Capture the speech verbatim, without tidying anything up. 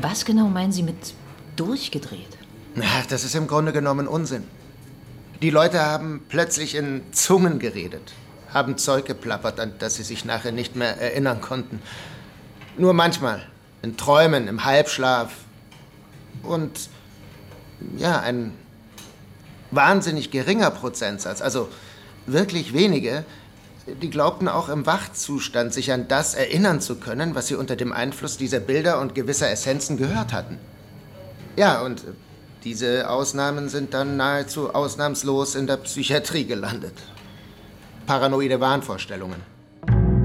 Was genau meinen Sie mit durchgedreht? Ach, das ist im Grunde genommen Unsinn. Die Leute haben plötzlich in Zungen geredet, haben Zeug geplappert, an das sie sich nachher nicht mehr erinnern konnten. Nur manchmal, in Träumen, im Halbschlaf. Und ja, ein wahnsinnig geringer Prozentsatz, also wirklich wenige, die glaubten auch im Wachzustand, sich an das erinnern zu können, was sie unter dem Einfluss dieser Bilder und gewisser Essenzen gehört hatten. Ja, und diese Ausnahmen sind dann nahezu ausnahmslos in der Psychiatrie gelandet. Paranoide Wahnvorstellungen.